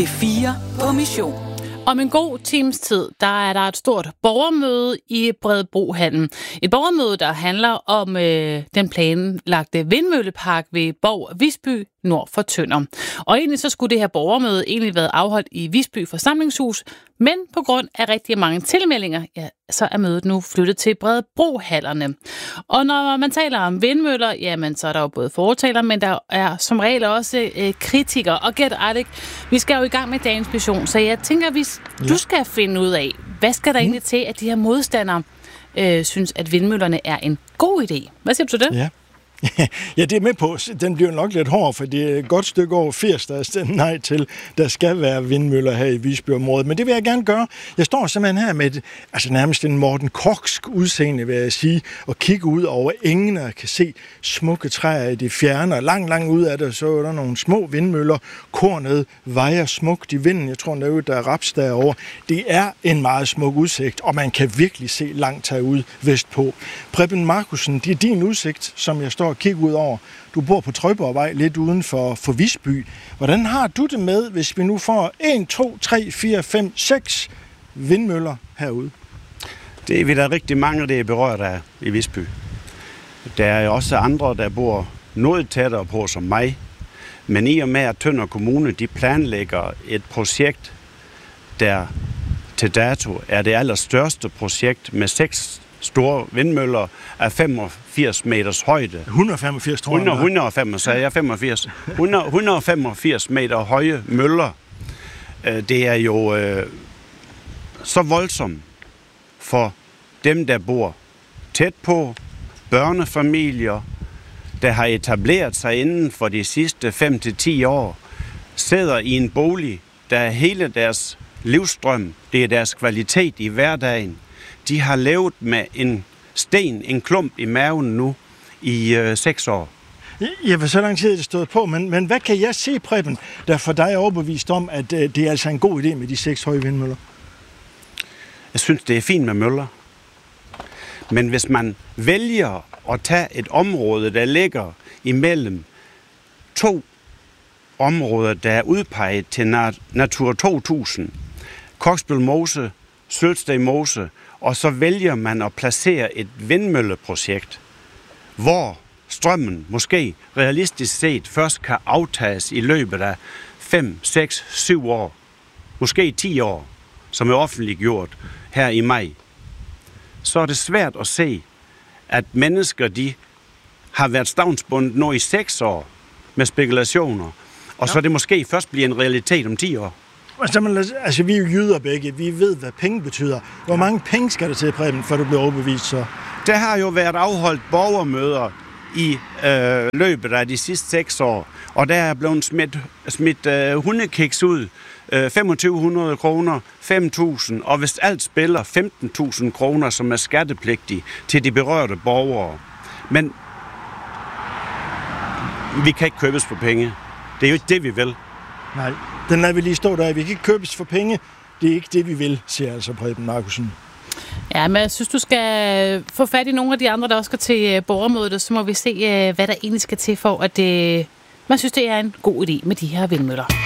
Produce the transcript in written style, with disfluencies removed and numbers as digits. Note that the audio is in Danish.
4 på mission. Om en god times tid, der er der et stort borgermøde i Bredebrohallen. Et borgermøde, der handler om den planlagte vindmøllepark ved Bov Visby nord for Tønder. Og egentlig så skulle det her borgermøde egentlig været afholdt i Visby Forsamlingshus, men på grund af rigtig mange tilmeldinger, ja, så er mødet nu flyttet til Bredebrohallerne. Og når man taler om vindmøller, jamen så er der jo både fortalere, men der er som regel også kritikere. Og Gert Alec, vi skal jo i gang med dagens mission, så jeg tænker, hvis du skal finde ud af, hvad skal der egentlig til, at de her modstandere synes, at vindmøllerne er en god idé. Hvad siger du til det? Ja. Ja, det er med på. Den bliver nok lidt hård, for det er et godt stykke over 80, der er stemt nej til. Der skal være vindmøller her i Visby-området. Men det vil jeg gerne gøre. Jeg står simpelthen her med nærmest en Morten Korksk udseende, vil jeg sige, og kigger ud over engene og kan se smukke træer i det fjerne. Og langt ud af det, så er der nogle små vindmøller. Kornet vejer smukt i vinden. Jeg tror, der er raps derovre. Det er en meget smuk udsigt, og man kan virkelig se langt herude vestpå. Preben Markussen, det er din udsigt, som jeg står og kigger ud over. Du bor på Trøjborgvej, lidt uden for Visby. Hvordan har du det med, hvis vi nu får 1, 2, 3, 4, 5, 6 vindmøller herude? Det er vi der rigtig mange, der er berørt af i Visby. Der er også andre, der bor noget tættere på som mig. Men i og med, at Tønder Kommune de planlægger et projekt, der til dato er det allerstørste projekt med 6 store vindmøller af 85 meters højde. 185, tror jeg. 185, sagde jeg 85. 185 meter høje møller. Det er jo så voldsomt for dem, der bor tæt på, børnefamilier, der har etableret sig inden for de sidste 5-10 år, sidder i en bolig, der er hele deres livsstrøm, det er deres kvalitet i hverdagen. De har levet med en klump i maven nu i 6 år. Ja, for så lang tid er det stået på, men hvad kan jeg se, Preben, der for dig er overbevist om, at det er altså en god idé med de 6 høje vindmøller? Jeg synes, det er fint med møller. Men hvis man vælger at tage et område, der ligger imellem 2 områder, der er udpeget til Natur 2000, Koksbøl Mose, Sølsted Mose, og så vælger man at placere et vindmølleprojekt, hvor strømmen måske realistisk set først kan aftages i løbet af 5, 6, 7 år, måske 10 år, som er offentliggjort her i maj, så er det svært at se, at mennesker de har været stavnsbundet nu i 6 år med spekulationer, og så det måske først bliver en realitet om 10 år. Altså, vi er jo jyder begge. Vi ved, hvad penge betyder. Hvor mange penge skal der til, Preben, før du bliver overbevist så? Der har jo været afholdt borgermøder i løbet af de sidste 6 år, og der er blevet smidt hundekiks ud. 2.500 kroner, 5.000, og hvis alt spiller 15.000 kroner, som er skattepligtige til de berørte borgere. Men vi kan ikke købes for penge. Det er jo ikke det, vi vil. Nej, den lader vi lige stå der. Vi kan ikke købes for penge. Det er ikke det, vi vil, siger altså Preben Markussen. Ja, men jeg synes, du skal få fat i nogle af de andre, der også skal til borgermødet, og så må vi se, hvad der egentlig skal til for, at man synes, det er en god idé med de her vindmøller.